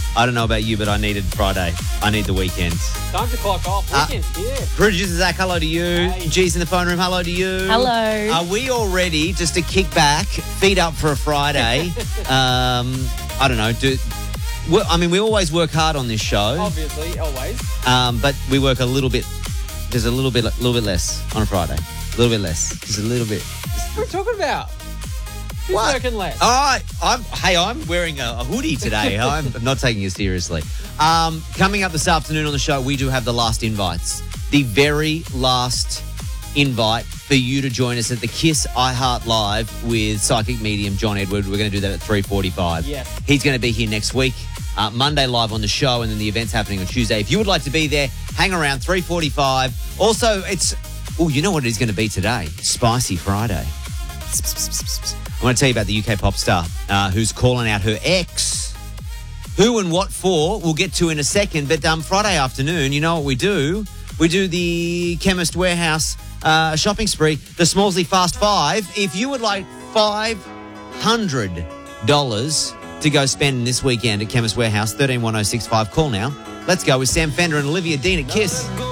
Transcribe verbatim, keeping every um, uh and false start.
I don't know about you, but I needed Friday. I need the weekend. Time to clock off. Uh, Weekend's here. Producer Zach, hello to you. Hey. G's in the phone room, hello to you. Hello. Are we all ready just to kick back, feet up for a Friday? um, I don't know. Do, well, I mean, we always work hard on this show, Obviously, always. um, but we work a little bit, just a little bit, a little bit less on a Friday. A little bit less, just a little bit. What are you talking about? Who's What? working less? All right, I'm. Hey, I'm wearing a, a hoodie today. I'm not taking it seriously. Um, coming up this afternoon on the show, we do have the last invites. The very last invite for you to join us at the Kiss iHeart Live with psychic medium John Edward. We're going to do that at three forty-five. Yes. He's going to be here next week. Uh, Monday live on the show, and then the event's happening on Tuesday. If you would like to be there, hang around three forty-five. Also, it's oh, you know what it is going to be today? Spicy Friday. I want to tell you about the U K pop star uh, who's calling out her ex. Who and what for, we'll get to in a second. But um, Friday afternoon, you know what we do? We do the Chemist Warehouse uh, shopping spree, the Smallsy Fast Five. If you would like five hundred dollars to go spend this weekend at Chemist Warehouse, one three one oh six five, call now. Let's go with Sam Fender and Olivia Dean at Kiss.